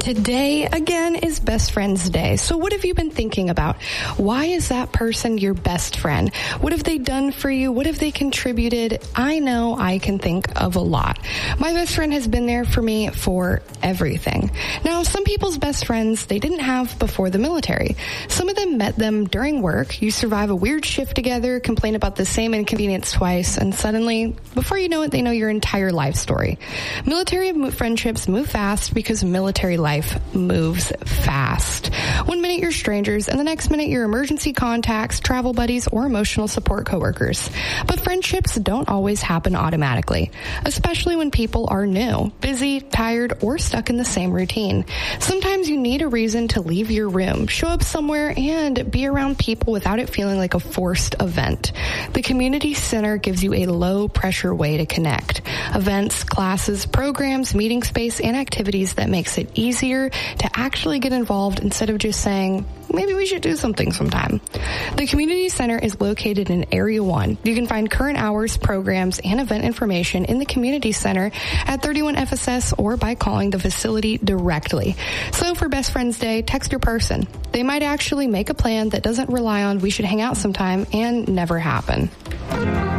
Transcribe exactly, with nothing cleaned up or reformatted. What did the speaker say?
Today, again, is Best Friends Day. So what have you been thinking about? Why is that person your best friend? What have they done for you? What have they contributed? I know I can think of a lot. My best friend has been there for me for everything. Now, some people's best friends they didn't have before the military. Some of them met them during work. You survive a weird shift together, complain about the same inconvenience twice, and suddenly, before you know it, they know your entire life story. Military friendships move fast because military life moves fast. One minute you're strangers, and the next minute you're emergency contacts, travel buddies, or emotional support coworkers. But friendships don't always happen automatically, especially when people are new, busy, tired, or stuck in the same routine. Sometimes you need a reason to leave your room, show up somewhere, and be around people without it feeling like a forced event. The community center gives you a low-pressure way to connect. Events, classes, programs, meeting space, and activities that makes it easier to actually get involved instead of just saying, maybe we should do something sometime. The community center is located in Area one. You can find current hours, programs, and event information in the community center at thirty-one F S S or by calling the facility directly. So for Best Friends Day, text your person. They might actually make a plan that doesn't rely on we should hang out sometime and never happen.